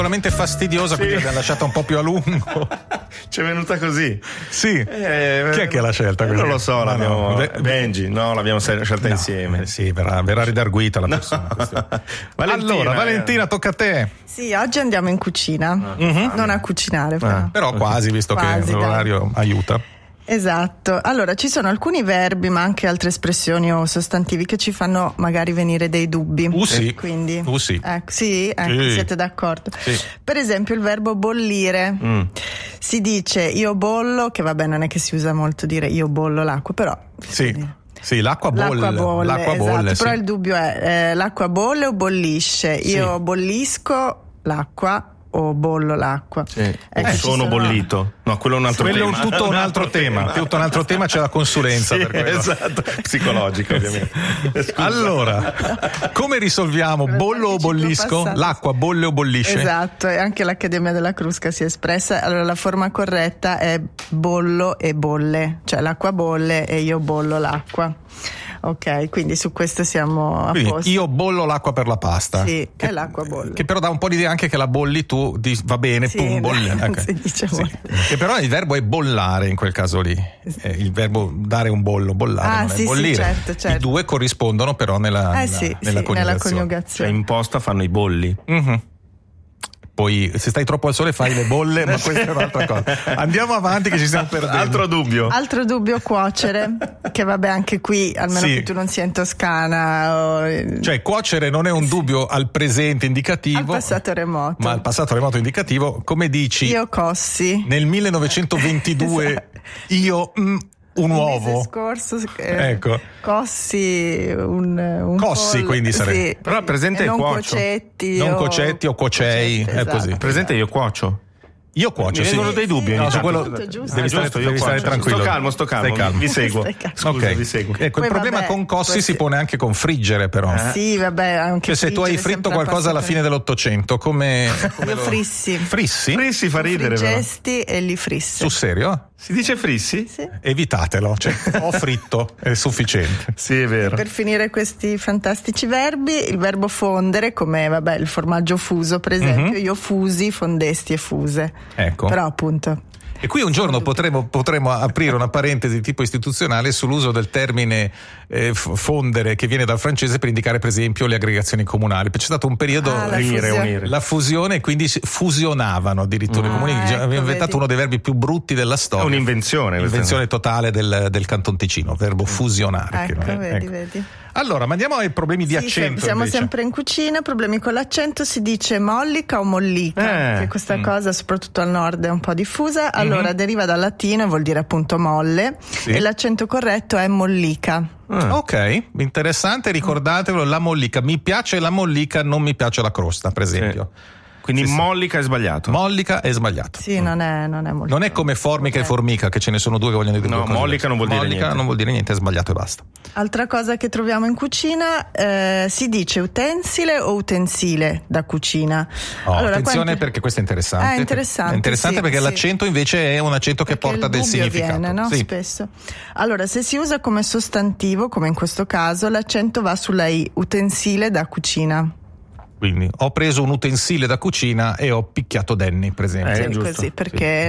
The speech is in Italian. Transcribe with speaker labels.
Speaker 1: Solamente fastidiosa, quindi l'abbiamo lasciata un po' più a lungo.
Speaker 2: Ci è venuta così.
Speaker 1: Sì. Chi è che l'ha scelta così?
Speaker 2: Non lo so, Benji, l'abbiamo scelta insieme.
Speaker 1: Sì, verrà ridarguita la persona. Allora, Valentina, tocca a te.
Speaker 3: Sì, oggi andiamo in cucina. Non a cucinare,
Speaker 1: però quasi, visto che l'orario aiuta.
Speaker 3: Esatto. Allora, ci sono alcuni verbi, ma anche altre espressioni o sostantivi che ci fanno magari venire dei dubbi.
Speaker 1: Sì.
Speaker 3: Quindi,
Speaker 1: sì.
Speaker 3: Sì. Siete d'accordo? Sì. Per esempio, il verbo bollire. Si dice io bollo, che vabbè, non è che si usa molto dire io bollo l'acqua, però.
Speaker 1: Sì, l'acqua bolle. L'acqua bolle,
Speaker 3: esatto, però il dubbio è l'acqua bolle o bollisce? Io bollisco l'acqua o bollo l'acqua.
Speaker 2: Sono bollito. No, quello è un altro tema.
Speaker 1: Quello è tutto un altro tema. Tutto un altro tema, c'è la consulenza per quello.
Speaker 2: Esatto, psicologica ovviamente.
Speaker 1: Allora, come risolviamo? Bollo o bollisco? L'acqua bolle o bollisce?
Speaker 3: Esatto, e anche l'Accademia della Crusca si è espressa. Allora, la forma corretta è bollo e bolle, cioè l'acqua bolle e io bollo l'acqua. Ok, quindi su questo siamo a posto.
Speaker 1: Io bollo l'acqua per la pasta.
Speaker 3: Sì, è l'acqua bolle.
Speaker 1: Che però dà un po' l'idea anche che la bolli tu, va bene, bolle.
Speaker 3: Si dice
Speaker 1: Che però il verbo è bollare in quel caso lì. Il verbo dare un bollo, bollare, non è bollire.
Speaker 3: Certo.
Speaker 1: I due corrispondono però nella coniugazione.
Speaker 2: Cioè in posta fanno i bolli.
Speaker 1: Poi se stai troppo al sole fai le bolle, ma questa è un'altra cosa. Andiamo avanti che ci stiamo perdendo.
Speaker 3: Altro dubbio, cuocere, che vabbè anche qui, almeno che tu non sia in Toscana.
Speaker 1: Cioè cuocere non è un dubbio al presente indicativo.
Speaker 3: Al passato remoto.
Speaker 1: Ma al passato remoto indicativo, come dici?
Speaker 3: Io cossi.
Speaker 1: Nel 1922 io... un uovo
Speaker 3: scorso
Speaker 1: ecco.
Speaker 3: Cossi un
Speaker 1: cossi quindi sarebbe
Speaker 3: sì,
Speaker 2: però presente
Speaker 3: non
Speaker 2: cuocio
Speaker 3: cocetti
Speaker 1: o cocei è così.
Speaker 2: Presente io cuocio
Speaker 1: mi
Speaker 2: vengono dei dubbi
Speaker 1: su quello
Speaker 3: giusto.
Speaker 1: devi stare tranquillo,
Speaker 2: sto calmo. Vi seguo.
Speaker 1: Okay.
Speaker 2: Vi seguo.
Speaker 1: Ecco, il problema con cossi si pone anche con friggere però.
Speaker 3: Sì, vabbè, anche
Speaker 1: se tu hai fritto qualcosa alla fine dell'Ottocento come
Speaker 3: io frissi
Speaker 2: fa ridere però.
Speaker 3: Gesti e li frissi.
Speaker 1: Sul serio?
Speaker 2: Si dice frissi?
Speaker 3: Sì.
Speaker 1: Evitatelo, cioè ho fritto è sufficiente.
Speaker 2: Sì, è vero.
Speaker 3: Per finire questi fantastici verbi, il verbo fondere, come il formaggio fuso per esempio, io fusi, fondesti e fuse.
Speaker 1: Ecco.
Speaker 3: Però appunto.
Speaker 1: E qui un giorno potremo aprire una parentesi di tipo istituzionale sull'uso del termine fondere, che viene dal francese per indicare per esempio le aggregazioni comunali. C'è stato un periodo
Speaker 2: unire.
Speaker 1: La fusione, e quindi fusionavano addirittura i comuni. Abbiamo inventato uno dei verbi più brutti della storia.
Speaker 2: È un'invenzione
Speaker 1: totale del Canton Ticino, verbo fusionare.
Speaker 3: Ecco, vedi.
Speaker 1: Allora, ma andiamo ai problemi di accento.
Speaker 3: Siamo
Speaker 1: invece.
Speaker 3: sempre in cucina, problemi con l'accento, si dice mollica o mollica, che questa cosa soprattutto al nord è un po' diffusa. Allora, deriva dal latino e vuol dire appunto molle, e l'accento corretto è mollica.
Speaker 1: Ok, interessante, ricordatevelo, la mollica. Mi piace la mollica, non mi piace la crosta, per esempio.
Speaker 2: Quindi mollica è sbagliato.
Speaker 1: Mollica è sbagliato.
Speaker 3: Sì, non è molto.
Speaker 1: Non è come formica e formica, che ce ne sono due che vogliono dire due cose.
Speaker 2: Mollica non vuol dire niente.
Speaker 1: Mollica non vuol dire niente, è sbagliato e basta.
Speaker 3: Altra cosa che troviamo in cucina, si dice utensile o utensile da cucina.
Speaker 1: Allora, attenzione perché questo è interessante.
Speaker 3: È interessante,
Speaker 1: perché l'accento invece è un accento che porta del significato.
Speaker 3: Viene, no? Spesso. Allora, se si usa come sostantivo, come in questo caso, l'accento va sulla I, utensile da cucina.
Speaker 1: Quindi ho preso un utensile da cucina e ho picchiato Danny, per esempio.
Speaker 3: Così, perché